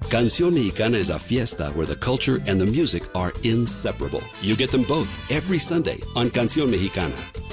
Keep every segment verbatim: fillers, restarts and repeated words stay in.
Canción Mexicana is a fiesta where the culture and the music are inseparable. You get them both every Sunday on Canción Mexicana.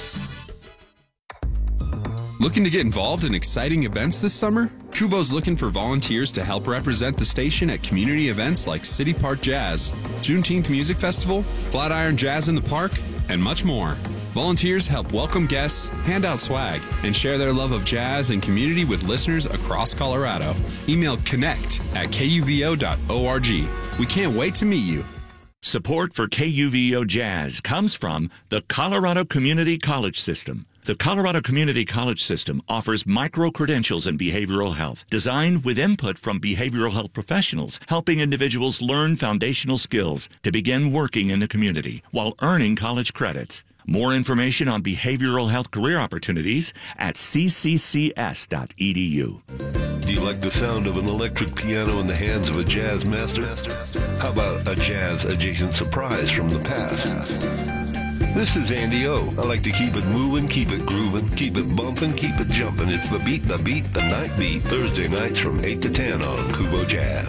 Looking to get involved in exciting events this summer? Kuvo's looking for volunteers to help represent the station at community events like City Park Jazz, Juneteenth Music Festival, Flatiron Jazz in the Park, and much more. Volunteers help welcome guests, hand out swag, and share their love of jazz and community with listeners across Colorado. Email connect at K U V O dot org. We can't wait to meet you. Support for K U V O Jazz comes from the Colorado Community College System. The Colorado Community College System offers micro-credentials in behavioral health, designed with input from behavioral health professionals, helping individuals learn foundational skills to begin working in the community while earning college credits. More information on behavioral health career opportunities at c c c s dot e d u. Do you like the sound of an electric piano in the hands of a jazz master? How about a jazz-adjacent surprise from the past? This is Andy O. I like to keep it moving, keep it grooving, keep it bumping, keep it jumping. It's the beat, the beat, the night beat. Thursday nights from eight to ten on Kuvo Jazz.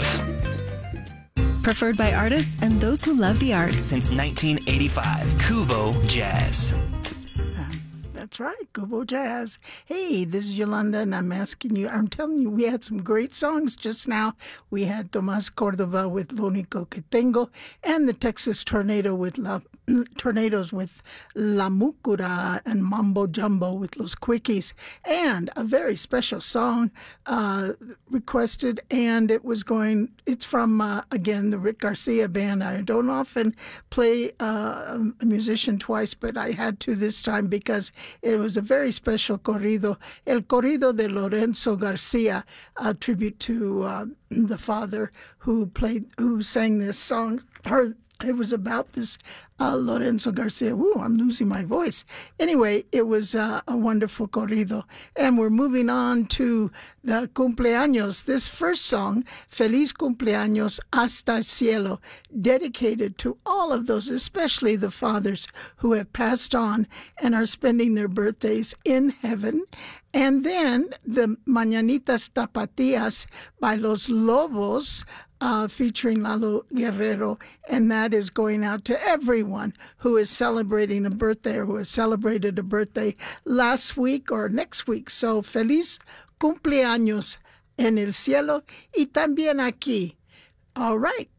Preferred by artists and those who love the arts. Since nineteen eighty-five, Kuvo Jazz. That's right, Kuvo Jazz. Hey, this is Yolanda, and I'm asking you, I'm telling you, we had some great songs just now. We had Tomas Cordova with Lo Único Que Tengo, and the Texas Tornado with La, Tornadoes with La Mucura, and Mambo Jumbo with Los Quickies, and a very special song uh, requested, and it was going, it's from, uh, again, the Rick Garcia Band. I don't often play uh, a musician twice, but I had to this time because it was a very special corrido, El Corrido de Lorenzo Garcia, a tribute to uh, the father who played, who sang this song. Her, it was about this uh, Lorenzo Garcia. Ooh, I'm losing my voice. Anyway, it was uh, a wonderful corrido. And we're moving on to the cumpleaños. This first song, Feliz Cumpleaños Hasta el Cielo, dedicated to all of those, especially the fathers who have passed on and are spending their birthdays in heaven. And then the Mañanitas Tapatías by Los Lobos, Uh, featuring Lalo Guerrero, and that is going out to everyone who is celebrating a birthday or who has celebrated a birthday last week or next week. So, feliz cumpleaños en el cielo y también aquí. All right,